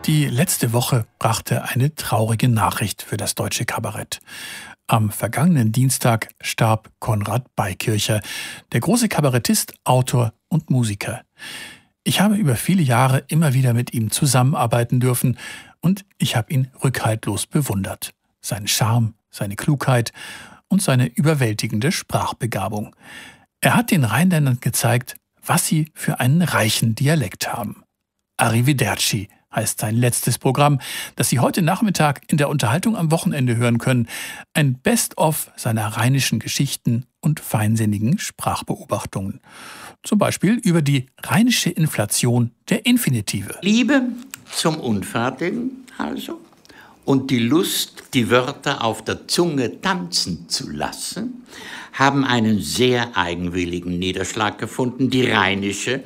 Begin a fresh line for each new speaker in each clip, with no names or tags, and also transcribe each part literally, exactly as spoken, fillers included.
Die letzte Woche brachte eine traurige Nachricht für das deutsche Kabarett. Am vergangenen Dienstag starb Konrad Beikircher, der große Kabarettist, Autor und Musiker. Ich habe über viele Jahre immer wieder mit ihm zusammenarbeiten dürfen und ich habe ihn rückhaltlos bewundert. Seinen Charme, seine Klugheit und seine überwältigende Sprachbegabung. Er hat den Rheinländern gezeigt, was sie für einen reichen Dialekt haben. Arrivederci heißt sein letztes Programm, das Sie heute Nachmittag in der Unterhaltung am Wochenende hören können. Ein Best-of seiner rheinischen Geschichten und feinsinnigen Sprachbeobachtungen. Zum Beispiel über die rheinische Inflation der Infinitive.
Liebe zum Unfertigen also und die Lust, die Wörter auf der Zunge tanzen zu lassen, haben einen sehr eigenwilligen Niederschlag gefunden, die rheinische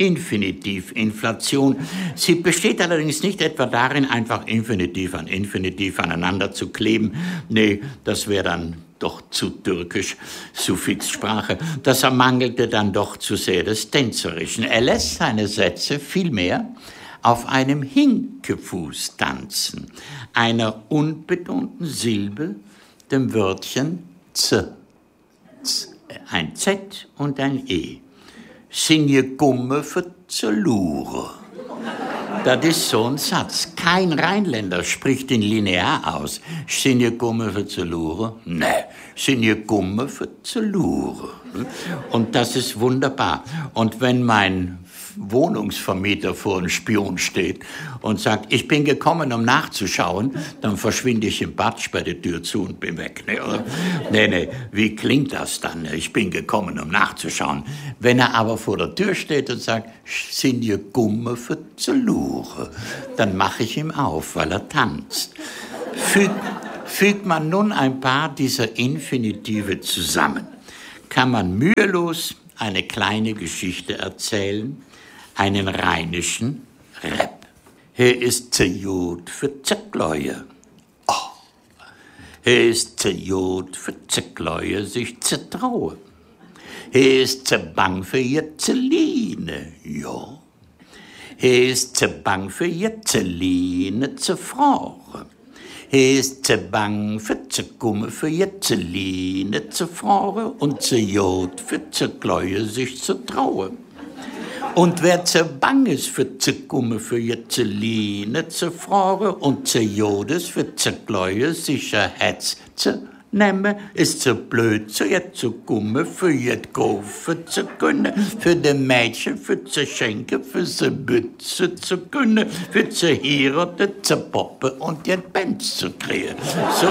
Infinitiv-Inflation. Sie besteht allerdings nicht etwa darin, einfach Infinitiv an Infinitiv aneinander zu kleben. Nee, das wäre dann doch zu türkisch, Suffixsprache. Das ermangelte dann doch zu sehr des Tänzerischen. Er lässt seine Sätze vielmehr auf einem Hinkefuß tanzen, einer unbetonten Silbe, dem Wörtchen z. z. Ein Z und ein E. Sin je komme für Zelure. Das ist so ein Satz. Kein Rheinländer spricht ihn linear aus. Sin je komme für Zelure? Nee, sin je komme für Zelure. Und das ist wunderbar. Und wenn mein Wohnungsvermieter vor einem Spion steht und sagt, ich bin gekommen, um nachzuschauen, dann verschwinde ich im Bad, sperre die Tür zu und bin weg. Nee, oder? nee, nee, wie klingt das dann? Ich bin gekommen, um nachzuschauen. Wenn er aber vor der Tür steht und sagt, sind ihr Gumme für Zelure, dann mache ich ihm auf, weil er tanzt. Fügt, fügt man nun ein paar dieser Infinitive zusammen, kann man mühelos eine kleine Geschichte erzählen, einen rheinischen Rap. Hier ist zu gut für Zeckleue. Oh. Hier ist zu gut für Zeckleue sich zu trauen. Hier ist zu bang für Jetzeline, ja. Hier ist zu bang für Jetzeline zu fragen. Hier ist zu bang für zu kommen für Jetzeline zu fragen und zu jod für Zeckleue sich zu trauen. Und wer zu bang ist für zu kommen für Jetzeline zu fragen und zu jodes für Zeckleue Sicherheit zu nehmen, ist zu blöd zu jet zu kommen für jet kaufen zu können, für den Mädchen für zu schenken, für sie bützen zu können, für zu heiraten, zu poppen und jet Benz zu kriegen. So.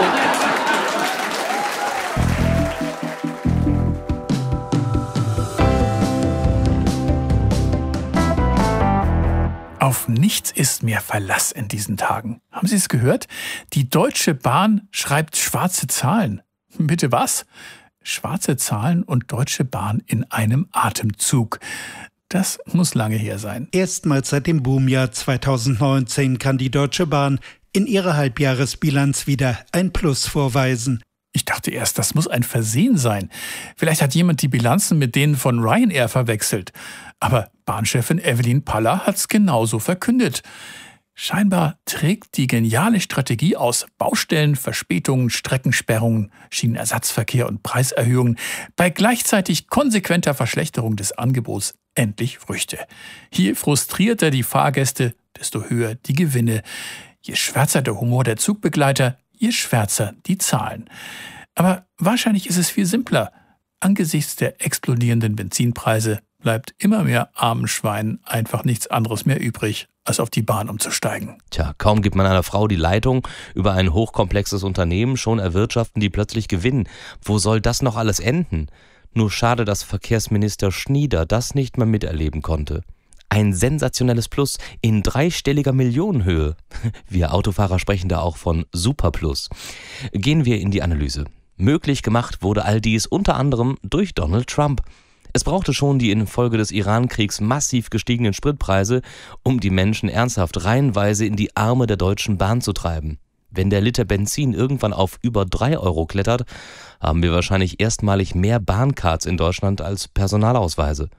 Auf nichts ist mehr Verlass in diesen Tagen. Haben Sie es gehört? Die Deutsche Bahn schreibt schwarze Zahlen. Bitte was? Schwarze Zahlen und Deutsche Bahn in einem Atemzug. Das muss lange her sein.
Erstmals seit dem Boomjahr zweitausendneunzehn kann die Deutsche Bahn in ihrer Halbjahresbilanz wieder ein Plus vorweisen.
Ich dachte erst, das muss ein Versehen sein. Vielleicht hat jemand die Bilanzen mit denen von Ryanair verwechselt. Aber Bahnchefin Evelyn Paller hat's genauso verkündet. Scheinbar trägt die geniale Strategie aus Baustellen, Verspätungen, Streckensperrungen, Schienenersatzverkehr und Preiserhöhungen bei gleichzeitig konsequenter Verschlechterung des Angebots endlich Früchte. Je frustrierter die Fahrgäste, desto höher die Gewinne. Je schwärzer der Humor der Zugbegleiter, je schwärzer die Zahlen. Aber wahrscheinlich ist es viel simpler. Angesichts der explodierenden Benzinpreise bleibt immer mehr armen Schweinen einfach nichts anderes mehr übrig, als auf die Bahn umzusteigen.
Tja, kaum gibt man einer Frau die Leitung über ein hochkomplexes Unternehmen, schon erwirtschaften die plötzlich Gewinn. Wo soll das noch alles enden? Nur schade, dass Verkehrsminister Schnieder das nicht mehr miterleben konnte. Ein sensationelles Plus in dreistelliger Millionenhöhe. Wir Autofahrer sprechen da auch von Superplus. Gehen wir in die Analyse. Möglich gemacht wurde all dies unter anderem durch Donald Trump. Es brauchte schon die infolge des Iran-Kriegs massiv gestiegenen Spritpreise, um die Menschen ernsthaft reihenweise in die Arme der Deutschen Bahn zu treiben. Wenn der Liter Benzin irgendwann auf über drei Euro klettert, haben wir wahrscheinlich erstmalig mehr Bahncards in Deutschland als Personalausweise.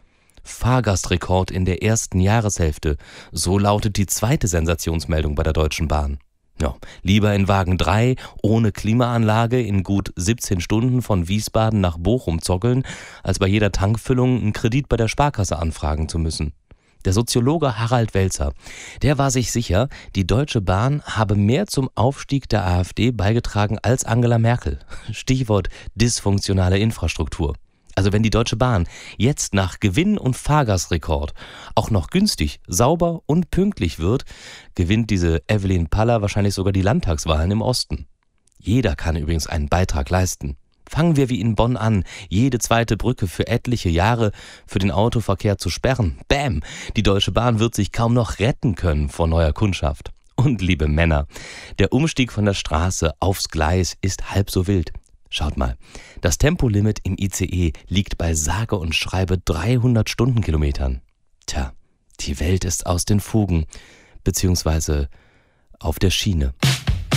Fahrgastrekord in der ersten Jahreshälfte. So lautet die zweite Sensationsmeldung bei der Deutschen Bahn. Ja, lieber in Wagen drei ohne Klimaanlage in gut siebzehn Stunden von Wiesbaden nach Bochum zockeln, als bei jeder Tankfüllung einen Kredit bei der Sparkasse anfragen zu müssen. Der Soziologe Harald Welzer, der war sich sicher, die Deutsche Bahn habe mehr zum Aufstieg der AfD beigetragen als Angela Merkel. Stichwort dysfunktionale Infrastruktur. Also wenn die Deutsche Bahn jetzt nach Gewinn- und Fahrgastrekord auch noch günstig, sauber und pünktlich wird, gewinnt diese Evelyn Paller wahrscheinlich sogar die Landtagswahlen im Osten. Jeder kann übrigens einen Beitrag leisten. Fangen wir wie in Bonn an, jede zweite Brücke für etliche Jahre für den Autoverkehr zu sperren. Bäm! Die Deutsche Bahn wird sich kaum noch retten können vor neuer Kundschaft. Und liebe Männer, der Umstieg von der Straße aufs Gleis ist halb so wild. Schaut mal, das Tempolimit im I C E liegt bei sage und schreibe dreihundert Stundenkilometern. Tja, die Welt ist aus den Fugen, beziehungsweise auf der Schiene.